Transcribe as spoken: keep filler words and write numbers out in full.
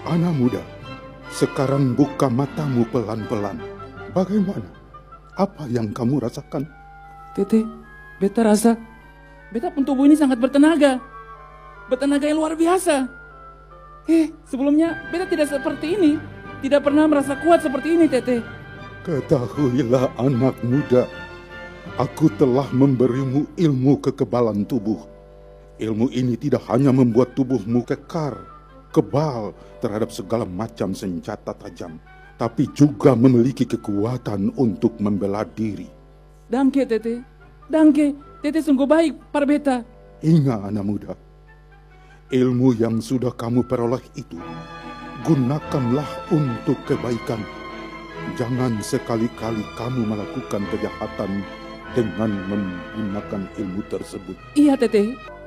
Anak muda, sekarang buka matamu pelan-pelan. Bagaimana? Apa yang kamu rasakan? Tete, beta rasa beta pun tubuh ini sangat bertenaga. Bertenaga yang luar biasa. Eh, sebelumnya beta tidak seperti ini. Tidak pernah merasa kuat seperti ini, Tete. Ketahuilah anak muda, aku telah memberimu ilmu kekebalan tubuh. Ilmu ini tidak hanya membuat tubuhmu kekar, kebal terhadap segala macam senjata tajam, tapi juga memiliki kekuatan untuk membela diri. Dangke, Tete. Dangke, Tete sungguh baik, par beta. Ingat anak muda, ilmu yang sudah kamu peroleh itu, gunakanlah untuk kebaikan. Jangan sekali-kali kamu melakukan kejahatan dengan menggunakan ilmu tersebut. Iya, Tete.